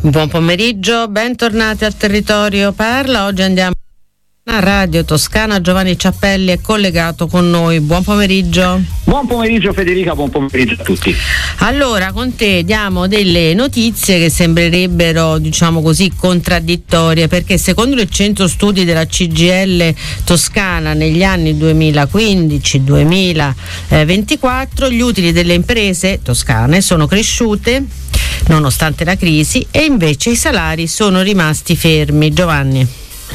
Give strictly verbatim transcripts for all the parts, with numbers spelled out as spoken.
Buon pomeriggio, bentornati al Territorio Parla. Oggi andiamo a Radio Toscana. Giovanni Ciappelli è collegato con noi. Buon pomeriggio. Buon pomeriggio Federica, buon pomeriggio a tutti. Allora, con te diamo delle notizie che sembrerebbero, diciamo così, contraddittorie, perché secondo il centro studi della C G I L Toscana negli anni duemilaquindici duemilaventiquattro gli utili delle imprese toscane sono cresciute nonostante la crisi e invece i salari sono rimasti fermi. Giovanni.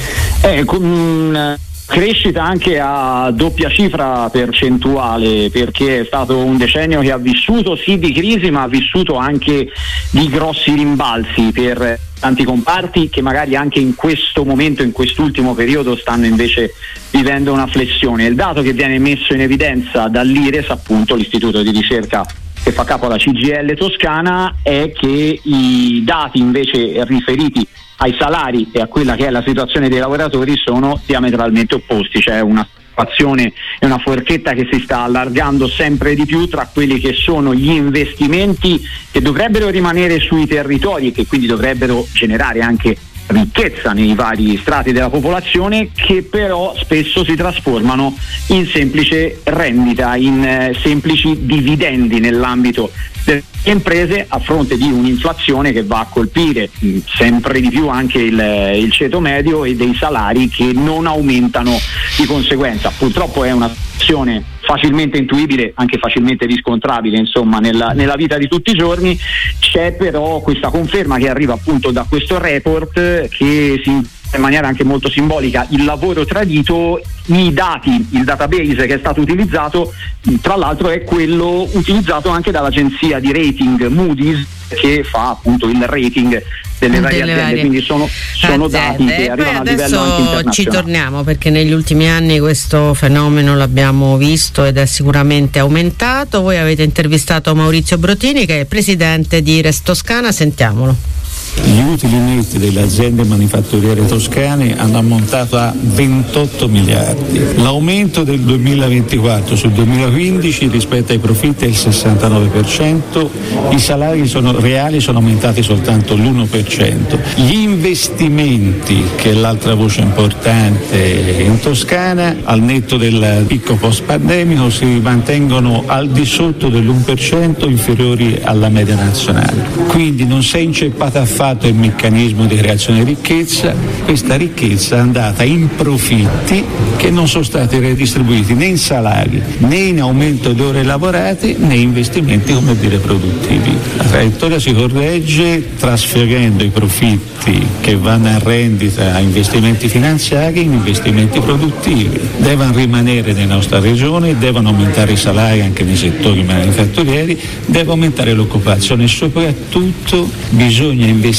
Eh, con crescita anche a doppia cifra percentuale, perché è stato un decennio che ha vissuto sì di crisi, ma ha vissuto anche di grossi rimbalzi per tanti comparti che magari anche in questo momento, in quest'ultimo periodo, stanno invece vivendo una flessione. Il dato che viene messo in evidenza dall'I R E S, appunto l'istituto di ricerca che fa capo alla C G I L Toscana, è che i dati invece riferiti ai salari e a quella che è la situazione dei lavoratori sono diametralmente opposti. C'è una situazione e una forchetta che si sta allargando sempre di più tra quelli che sono gli investimenti che dovrebbero rimanere sui territori e che quindi dovrebbero generare anche ricchezza nei vari strati della popolazione, che però spesso si trasformano in semplice rendita, in eh, semplici dividendi nell'ambito delle imprese, a fronte di un'inflazione che va a colpire mh, sempre di più anche il, il ceto medio e dei salari che non aumentano di conseguenza. Purtroppo è una situazione facilmente intuibile, anche facilmente riscontrabile, insomma, nella, nella vita di tutti i giorni. C'è però questa conferma che arriva appunto da questo report, che si, in maniera anche molto simbolica, il lavoro tradito, i dati, il database che è stato utilizzato, tra l'altro è quello utilizzato anche dall'agenzia di rating Moody's, che fa appunto il rating delle varie delle aziende, varie quindi sono, sono dati che arrivano a livello anche internazionale. Adesso ci torniamo, perché negli ultimi anni questo fenomeno l'abbiamo visto ed è sicuramente aumentato. Voi avete intervistato Maurizio Brotini, che è presidente di I R E S Toscana, sentiamolo. Gli utili netti delle aziende manifatturiere toscane hanno ammontato a ventotto miliardi. L'aumento del duemilaventiquattro sul duemilaquindici rispetto ai profitti è il sessantanove per cento, i salari sono, reali sono aumentati soltanto l'uno per cento. Gli investimenti, che è l'altra voce importante in Toscana, al netto del picco post-pandemico, si mantengono al di sotto dell'uno per cento, inferiori alla media nazionale. Quindi non si è inceppata affatto il meccanismo di creazione di ricchezza. Questa ricchezza è andata in profitti che non sono stati redistribuiti né in salari, né in aumento di ore lavorate, né in investimenti, come dire, produttivi. La traiettoria si corregge trasferendo i profitti che vanno a rendita a investimenti finanziari in investimenti produttivi. Devono rimanere nella nostra regione, devono aumentare i salari anche nei settori manifatturieri, deve aumentare l'occupazione e soprattutto bisogna investire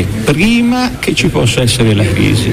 prima che ci possa essere la crisi.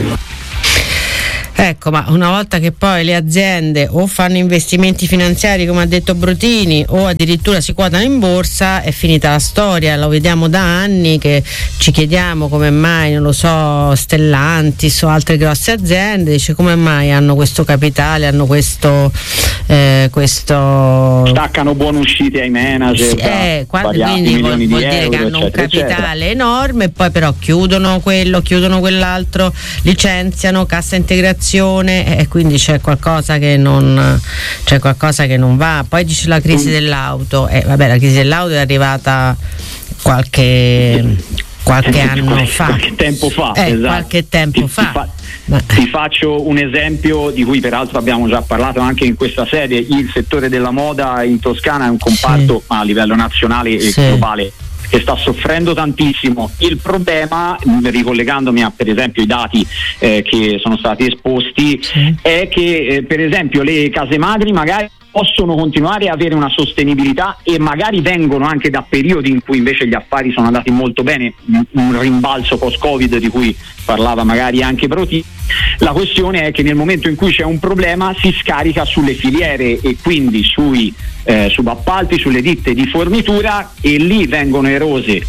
Ecco, ma una volta che poi le aziende o fanno investimenti finanziari, come ha detto Brotini, o addirittura si quotano in borsa, è finita la storia. Lo vediamo da anni che ci chiediamo come mai, non lo so, Stellantis o altre grosse aziende, dice come mai hanno questo capitale, hanno questo eh, questo staccano buone uscite ai manager, sì, eh, quando, quindi vuol, vuol dire euro, che hanno eccetera, un capitale eccetera. enorme, e poi però chiudono quello, chiudono quell'altro, licenziano, cassa integrazione, e quindi c'è qualcosa che non c'è qualcosa che non va. Poi dice la crisi dell'auto, eh, vabbè, la crisi dell'auto è arrivata qualche qualche anno fa, qualche tempo fa, eh, esatto. qualche tempo ti, fa. Ti, fa, Ma... ti faccio un esempio di cui peraltro abbiamo già parlato anche in questa sede. Il settore della moda in Toscana è un comparto, sì, a livello nazionale e sì, globale, che sta soffrendo tantissimo. Il problema, ricollegandomi a per esempio i dati eh, che sono stati esposti, sì, è che eh, per esempio le case madri magari possono continuare a avere una sostenibilità e magari vengono anche da periodi in cui invece gli affari sono andati molto bene, un rimbalzo post-Covid di cui parlava magari anche Brotini. La questione è che nel momento in cui c'è un problema si scarica sulle filiere e quindi sui eh, subappalti, sulle ditte di fornitura, e lì vengono erose le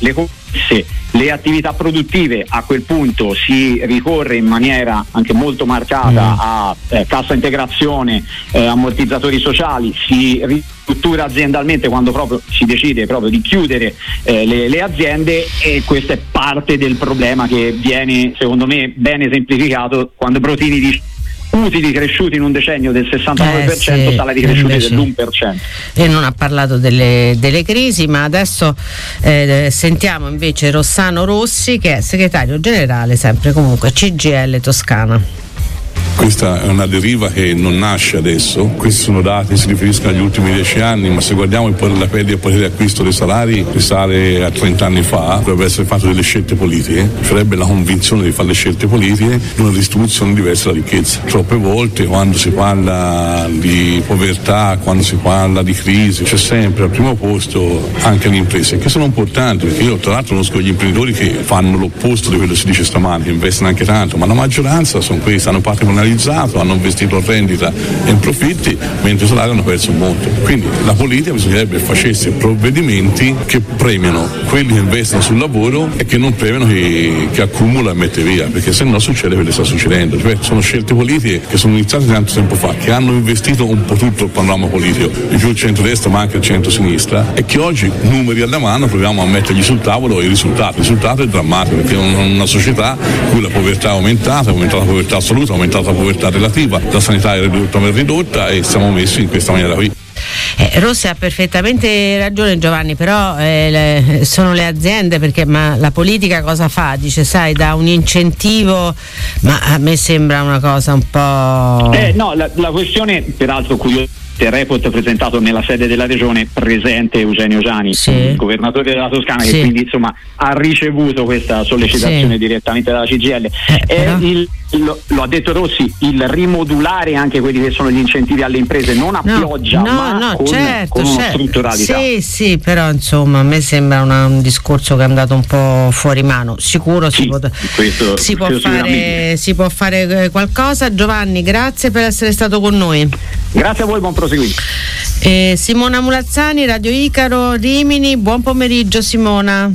se le attività produttive, a quel punto si ricorre in maniera anche molto marcata mm. a eh, cassa integrazione, eh, ammortizzatori sociali, si ristruttura aziendalmente quando proprio si decide proprio di chiudere eh, le, le aziende, e questa è parte del problema che viene secondo me ben esemplificato quando Brotini dice utili cresciuti in un decennio del sessantanove per cento, eh sì, salari cresciuti dell'uno per cento. E non ha parlato delle, delle crisi, ma adesso eh, sentiamo invece Rossano Rossi, che è segretario generale sempre comunque C G I L Toscana. Questa è una deriva che non nasce adesso, questi sono dati che si riferiscono agli ultimi dieci anni, ma se guardiamo il potere, la perdita del potere di acquisto dei salari risale a trenta anni fa, dovrebbe essere fatto delle scelte politiche, sarebbe la convinzione di fare le scelte politiche di una distribuzione diversa della ricchezza. Troppe volte quando si parla di povertà, quando si parla di crisi, c'è sempre al primo posto anche le imprese, che sono importanti, perché io tra l'altro conosco gli imprenditori che fanno l'opposto di quello che si dice stamani, che investono anche tanto, ma la maggioranza sono questi, hanno patrimonializzato, hanno investito in rendita e in profitti, mentre i salari hanno perso molto. Quindi la politica bisognerebbe facesse provvedimenti che premiano quelli che investono sul lavoro e che non premiano chi, chi accumula e mette via, perché se no succede quello che sta succedendo. Cioè, sono scelte politiche che sono iniziate tanto tempo fa, che hanno investito un po' tutto il panorama politico, di più il centrodestra ma anche il centrosinistra, e che oggi, numeri alla mano, proviamo a mettergli sul tavolo il risultato. Il risultato è drammatico, perché è una società in cui la povertà è aumentata, è aumentata la povertà assoluta, è aumentata la povertà relativa, la sanità è ridotta ma ridotta, e siamo messi in questa maniera qui. Eh, Rossi ha perfettamente ragione Giovanni, però eh, le, sono le aziende, perché ma la politica cosa fa? Dice sai, dà un incentivo, ma a me sembra una cosa un po'... Eh, no, la, la questione, peraltro curiosa, il report presentato nella sede della regione, presente Eugenio Giani, sì. il governatore della Toscana, sì. che quindi insomma ha ricevuto questa sollecitazione sì. direttamente dalla C G I L. Eh, eh, il, lo, lo ha detto Rossi, il rimodulare anche quelli che sono gli incentivi alle imprese, non a no, pioggia no, ma no, con, certo, con una certo. strutturalità. Sì, sì, però insomma a me sembra una, un discorso che è andato un po' fuori mano. Sicuro sì, si, può, questo, si, può fare, si può fare qualcosa. Giovanni, grazie per essere stato con noi. Grazie a voi, buon proseguimento. Eh, Simona Mulazzani, Radio Icaro, Rimini, buon pomeriggio Simona.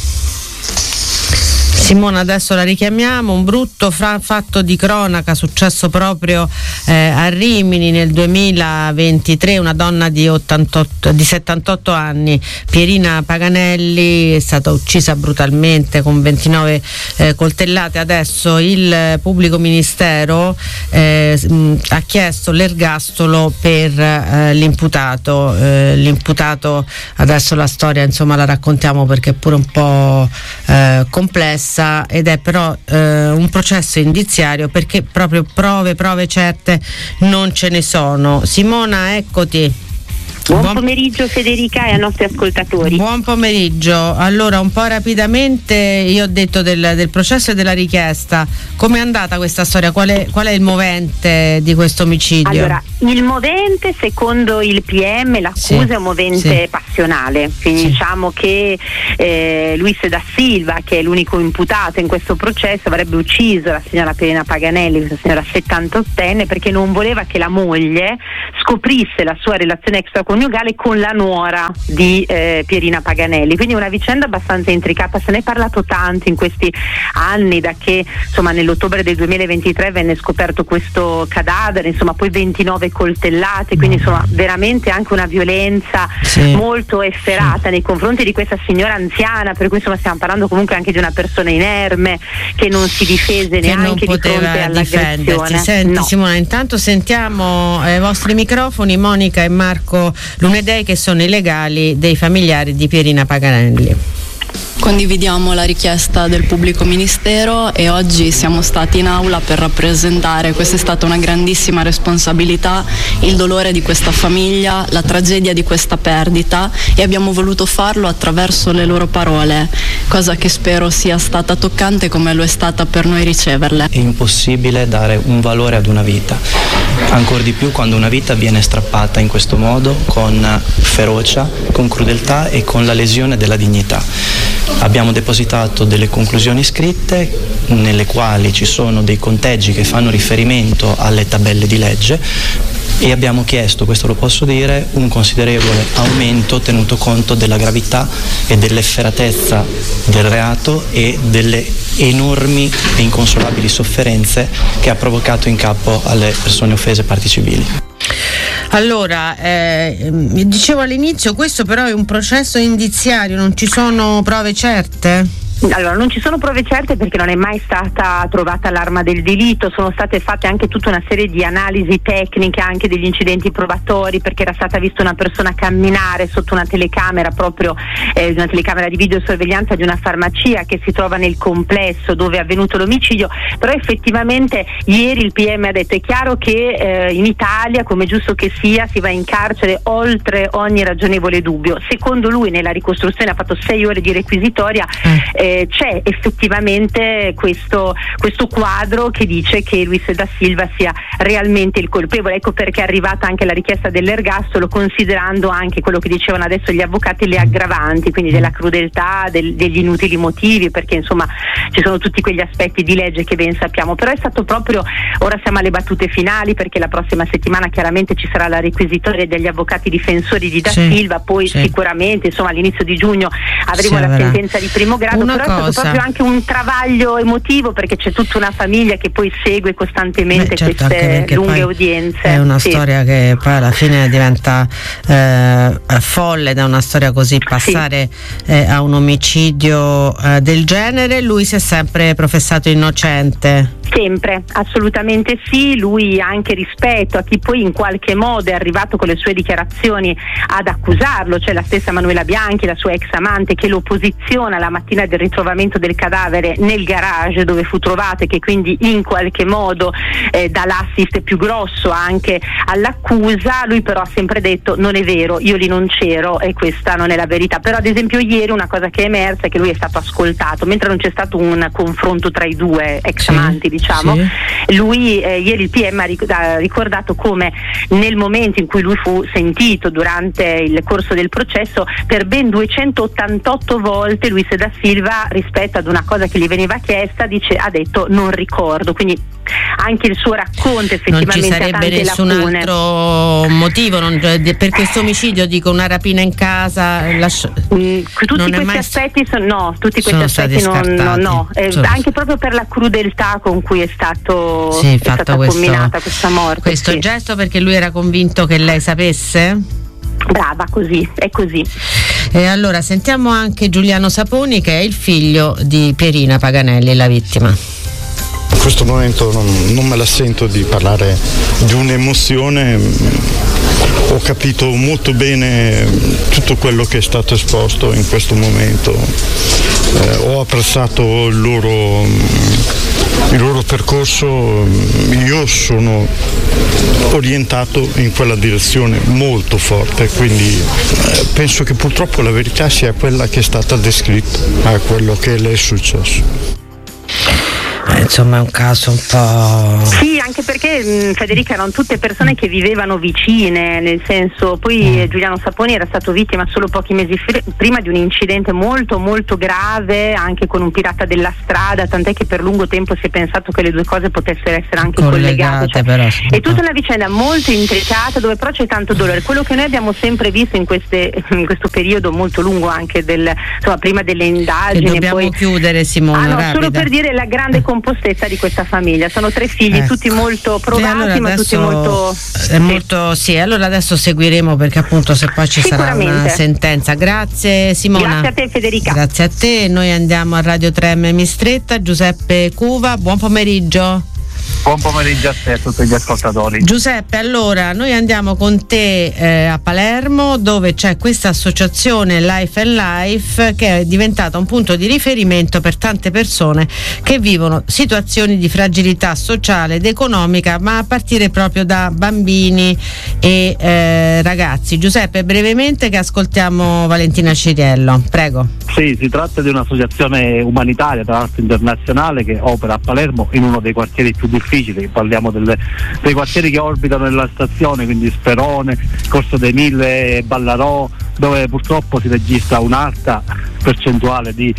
Simona adesso la richiamiamo. Un brutto fra- fatto di cronaca successo proprio eh, a Rimini nel duemilaventitré. Una donna di, ottantotto, di settantotto anni, Pierina Paganelli, è stata uccisa brutalmente con ventinove eh, coltellate. Adesso il pubblico ministero eh, mh, ha chiesto l'ergastolo per eh, l'imputato. Eh, l'imputato, adesso la storia insomma la raccontiamo perché è pure un po' eh, complessa, ed è però eh, un processo indiziario perché proprio prove, prove certe non ce ne sono. Simona, eccoti. Buon, buon pomeriggio Federica e ai nostri ascoltatori. Buon pomeriggio. Allora, un po' rapidamente, io ho detto del, del processo e della richiesta. Come è andata questa storia? Qual è, qual è il movente di questo omicidio? Allora, il movente, secondo il P M, l'accusa sì, è un movente sì. passionale, quindi sì. diciamo che eh, Luis da Silva, che è l'unico imputato in questo processo, avrebbe ucciso la signora Pierina Paganelli, questa signora settantottenne, perché non voleva che la moglie scoprisse la sua relazione extraconiugale con la nuora di eh, Pierina Paganelli. Quindi una vicenda abbastanza intricata, se ne è parlato tanto in questi anni, da che insomma nell'ottobre del duemilaventitré venne scoperto questo cadavere, insomma poi ventinove coltellate, quindi insomma veramente anche una violenza sì. molto efferata sì. nei confronti di questa signora anziana, per cui insomma stiamo parlando comunque anche di una persona inerme che non si difese che neanche di fronte all'aggressione. Senti no. Simona, intanto sentiamo i eh, vostri microfoni, Monica e Marco Lunedei, che sono i legali dei familiari di Pierina Paganelli. Condividiamo la richiesta del pubblico ministero e oggi siamo stati in aula per rappresentare, questa è stata una grandissima responsabilità, il dolore di questa famiglia, la tragedia di questa perdita, e abbiamo voluto farlo attraverso le loro parole, cosa che spero sia stata toccante come lo è stata per noi riceverle. È impossibile dare un valore ad una vita, ancor di più quando una vita viene strappata in questo modo, con ferocia, con crudeltà e con la lesione della dignità. Abbiamo depositato delle conclusioni scritte nelle quali ci sono dei conteggi che fanno riferimento alle tabelle di legge, e abbiamo chiesto, questo lo posso dire, un considerevole aumento tenuto conto della gravità e dell'efferatezza del reato e delle enormi e inconsolabili sofferenze che ha provocato in capo alle persone offese, parti civili. Allora, eh, dicevo all'inizio, questo però è un processo indiziario, non ci sono prove certe? Allora, non ci sono prove certe perché non è mai stata trovata l'arma del delitto, sono state fatte anche tutta una serie di analisi tecniche anche degli incidenti probatori, perché era stata vista una persona camminare sotto una telecamera, proprio eh, una telecamera di videosorveglianza di una farmacia che si trova nel complesso dove è avvenuto l'omicidio, però effettivamente ieri il P M ha detto: è chiaro che eh, in Italia, come giusto che sia, si va in carcere oltre ogni ragionevole dubbio. Secondo lui nella ricostruzione, ha fatto sei ore di requisitoria, eh, c'è effettivamente questo, questo quadro che dice che Luis da Silva sia realmente il colpevole. Ecco perché è arrivata anche la richiesta dell'ergastolo, considerando anche quello che dicevano adesso gli avvocati, le aggravanti, quindi della crudeltà, del, degli inutili motivi, perché insomma ci sono tutti quegli aspetti di legge che ben sappiamo. Però è stato proprio, ora siamo alle battute finali, perché la prossima settimana chiaramente ci sarà la requisitoria degli avvocati difensori di da sì, Silva, poi sì. sicuramente insomma all'inizio di giugno avremo sì, la sentenza di primo grado. Una però cosa. È stato proprio anche un travaglio emotivo, perché c'è tutta una famiglia che poi segue costantemente Beh, certo, queste lunghe udienze. È una sì. storia che poi alla fine diventa eh, folle, da una storia così passare sì. eh, a un omicidio eh, del genere. Lui si è sempre professato innocente. Sempre, assolutamente sì. Lui, anche rispetto a chi poi in qualche modo è arrivato con le sue dichiarazioni ad accusarlo, cioè la stessa Manuela Bianchi, la sua ex amante, che lo posiziona la mattina del ritrovamento del cadavere nel garage dove fu trovato, e che quindi in qualche modo eh, dà l'assist più grosso anche all'accusa. Lui però ha sempre detto: non è vero, io lì non c'ero e questa non è la verità. Però ad esempio ieri una cosa che è emersa è che lui è stato ascoltato, mentre non c'è stato un confronto tra i due ex amanti, sì. diciamo, sì. lui eh, ieri il P M ha ricordato come nel momento in cui lui fu sentito durante il corso del processo, per ben duecentottantotto volte Luis da Silva, rispetto ad una cosa che gli veniva chiesta, dice, ha detto non ricordo. Quindi anche il suo racconto effettivamente non ci sarebbe ha tante nessun lacune. altro motivo non, per questo omicidio, dico una rapina in casa, lascio, mm, tutti questi mai... aspetti sono, no tutti questi aspetti non, no, no. Eh, anche proprio per la crudeltà con cui è stato sì, è stata questo, combinata questa morte, questo sì. gesto, perché lui era convinto che lei sapesse. Brava, così, è così. E allora sentiamo anche Giuliano Saponi, che è il figlio di Pierina Paganelli, la vittima. In questo momento non, non me la sento di parlare di un'emozione, ho capito molto bene tutto quello che è stato esposto in questo momento, eh, ho apprezzato il loro, il loro percorso, io sono orientato in quella direzione molto forte, quindi eh, penso che purtroppo la verità sia quella che è stata descritta, a quello che le è successo. Eh, insomma è un caso un po'... Sì, anche perché mh, Federica, erano tutte persone che vivevano vicine, nel senso, poi mm. Giuliano Saponi era stato vittima solo pochi mesi fr- prima di un incidente molto molto grave, anche con un pirata della strada, tant'è che per lungo tempo si è pensato che le due cose potessero essere anche collegate, collegate cioè, però, sì, è tutta una vicenda molto intricata, dove però c'è tanto dolore. Quello che noi abbiamo sempre visto in, queste, in questo periodo molto lungo anche del, insomma, prima delle indagini, e dobbiamo poi... chiudere, Simona, ah, no, solo per dire la grande compostezza di questa famiglia. Sono tre figli, ecco. tutti molto provati, allora ma tutti molto è molto sì. Allora adesso seguiremo, perché appunto se poi ci sarà una sentenza. Grazie Simona. Grazie a te Federica. Grazie a te. Noi andiamo a Radio tre M Mistretta. Giuseppe Cuva, buon pomeriggio. Buon pomeriggio a te e a tutti gli ascoltatori. Giuseppe, allora noi andiamo con te eh, a Palermo, dove c'è questa associazione Life and Life, che è diventata un punto di riferimento per tante persone che vivono situazioni di fragilità sociale ed economica, ma a partire proprio da bambini e eh, ragazzi. Giuseppe, brevemente, che ascoltiamo Valentina Ciriello, prego. Sì, si tratta di un'associazione umanitaria, tra l'altro internazionale, che opera a Palermo in uno dei quartieri più difficili difficili, parliamo delle, dei quartieri che orbitano nella stazione, quindi Sperone, Corso dei Mille, Ballarò, dove purtroppo si registra un'alta percentuale di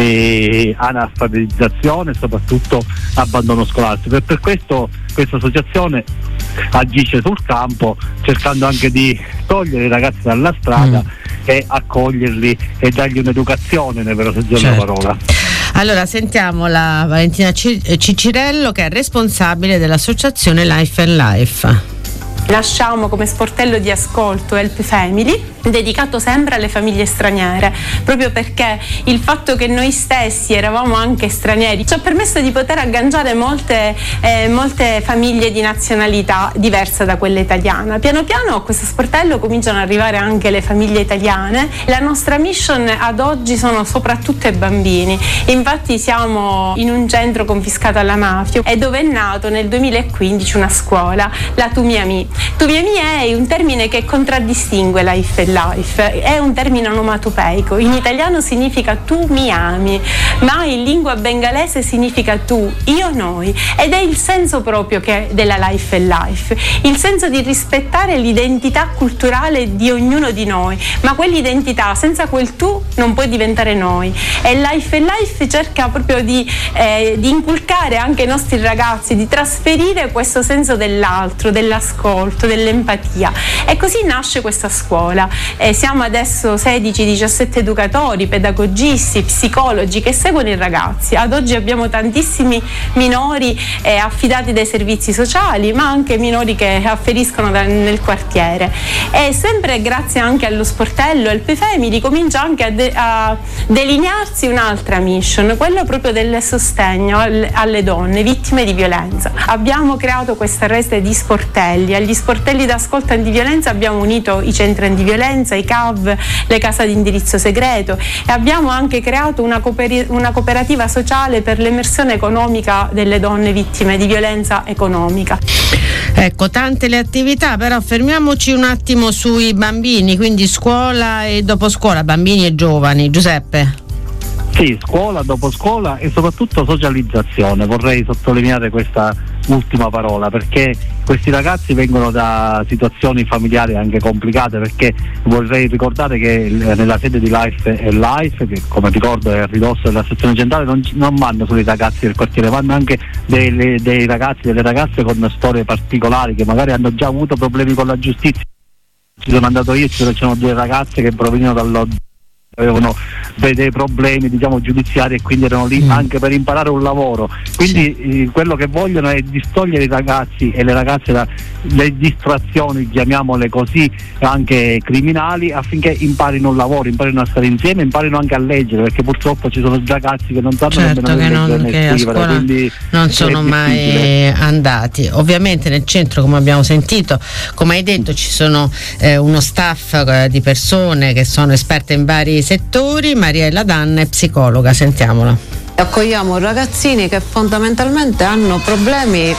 eh, analfabetizzazione e soprattutto abbandono scolastico, e per questo questa associazione agisce sul campo cercando anche di togliere i ragazzi dalla strada mm. e accoglierli e dargli un'educazione nel vero senso della parola. Allora sentiamo la Valentina Ciccirello, che è responsabile dell'associazione Life and Life. Nasciamo come sportello di ascolto Help Family, dedicato sempre alle famiglie straniere, proprio perché il fatto che noi stessi eravamo anche stranieri ci ha permesso di poter agganciare molte, eh, molte famiglie di nazionalità diversa da quella italiana. Piano piano a questo sportello cominciano ad arrivare anche le famiglie italiane. La nostra mission ad oggi sono soprattutto i bambini, infatti siamo in un centro confiscato alla mafia e dove è nato nel duemilaquindici una scuola, la Tu Mi Ami. Tu Mi Ami è un termine che contraddistingue Life and Life, è un termine onomatopeico, in italiano significa tu mi ami, ma in lingua bengalese significa tu, io, noi, ed è il senso proprio che della Life and Life, il senso di rispettare l'identità culturale di ognuno di noi, ma quell'identità senza quel tu non puoi diventare noi, e Life and Life cerca proprio di, eh, di inculcare anche ai nostri ragazzi, di trasferire questo senso dell'altro, dell'ascolto, dell'empatia, e così nasce questa scuola. Eh, siamo adesso sedici diciassette educatori, pedagogisti, psicologi che seguono i ragazzi. Ad oggi abbiamo tantissimi minori eh, affidati dai servizi sociali, ma anche minori che afferiscono da, nel quartiere, e sempre grazie anche allo sportello Help Family comincia anche a, de- a delinearsi un'altra mission, quella proprio del sostegno alle, alle donne vittime di violenza. Abbiamo creato questa rete di sportelli. Agli sportelli d'ascolto antiviolenza abbiamo unito i centri antiviolenza, i C A V, le case di indirizzo segreto, e abbiamo anche creato una, cooper- una cooperativa sociale per l'emersione economica delle donne vittime di violenza economica. Ecco, tante le attività, però fermiamoci un attimo sui bambini, quindi scuola e dopo scuola, bambini e giovani. Giuseppe. Sì, scuola, dopo scuola e soprattutto socializzazione. Vorrei sottolineare questa ultima parola, perché questi ragazzi vengono da situazioni familiari anche complicate, perché vorrei ricordare che nella sede di Life and Life, che come ricordo è a ridosso della sezione centrale, non, non vanno solo i ragazzi del quartiere, vanno anche dei, dei ragazzi, delle ragazze con storie particolari che magari hanno già avuto problemi con la giustizia. Ci sono andato io, ci sono due ragazze che provenivano dallo avevano dei problemi diciamo giudiziari e quindi erano lì mm. anche per imparare un lavoro, quindi sì. eh, quello che vogliono è distogliere i ragazzi e le ragazze dalle distrazioni, chiamiamole così, anche criminali, affinché imparino un lavoro, imparino a stare insieme, imparino anche a leggere, perché purtroppo ci sono ragazzi che non sanno certo nemmeno che non, leggere che né scrivere, quindi non sono mai andati. Ovviamente nel centro, come abbiamo sentito, come hai detto, ci sono eh, uno staff eh, di persone che sono esperte in vari settori. Mariella Danna è psicologa, sentiamola. Accogliamo ragazzini che fondamentalmente hanno problemi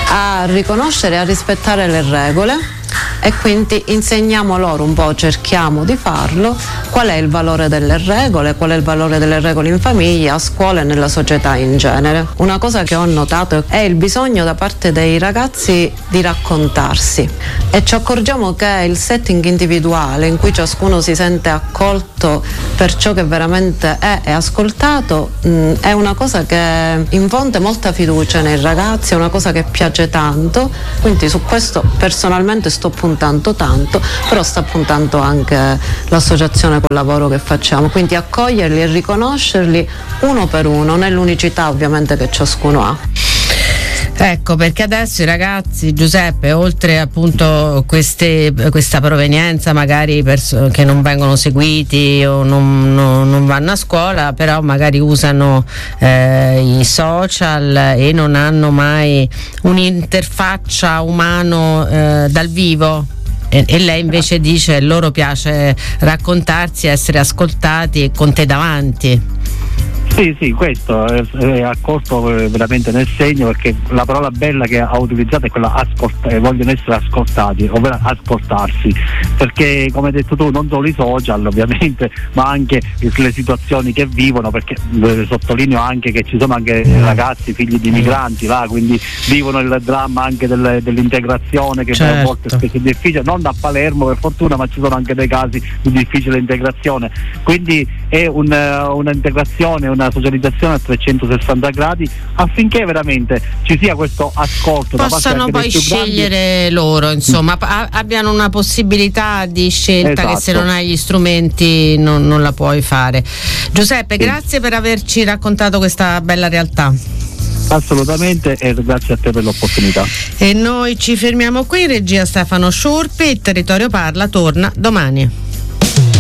a riconoscere e a rispettare le regole, e quindi insegniamo loro un po', cerchiamo di farlo, qual è il valore delle regole, qual è il valore delle regole in famiglia, a scuola e nella società in genere. Una cosa che ho notato è il bisogno da parte dei ragazzi di raccontarsi, e ci accorgiamo che il setting individuale in cui ciascuno si sente accolto per ciò che veramente è e ascoltato mh, è una cosa che infonde molta fiducia nei ragazzi, è una cosa che piace tanto, quindi su questo personalmente sto puntando tanto, però sta puntando anche l'associazione col lavoro che facciamo, quindi accoglierli e riconoscerli uno per uno, nell'unicità ovviamente che ciascuno ha. Ecco perché adesso i ragazzi, Giuseppe, oltre appunto queste, questa provenienza magari perso- che non vengono seguiti o non, non, non vanno a scuola, però magari usano eh, i social e non hanno mai un'interfaccia umano eh, dal vivo. E, e lei invece dice loro piace raccontarsi, essere ascoltati e con te davanti. Sì, sì, questo è, è accorto veramente nel segno, perché la parola bella che ha utilizzato è quella ascolta, vogliono essere ascoltati, ovvero ascoltarsi, perché come hai detto tu non solo i social ovviamente, ma anche le situazioni che vivono, perché eh, sottolineo anche che ci sono anche ragazzi figli di migranti là, quindi vivono il dramma anche del, dell'integrazione che certo. a volte è spesso difficile, non da Palermo per fortuna, ma ci sono anche dei casi di difficile integrazione, quindi è un, un'integrazione, una socializzazione a trecentosessanta gradi, affinché veramente ci sia questo ascolto, possano da parte poi scegliere grandi. Loro, insomma, mm. abbiano una possibilità di scelta, esatto. che se non hai gli strumenti non, non la puoi fare. Giuseppe, sì. grazie per averci raccontato questa bella realtà. Assolutamente, e grazie a te per l'opportunità. E noi ci fermiamo qui. In regia Stefano Sciurpi. Il Territorio Parla torna domani.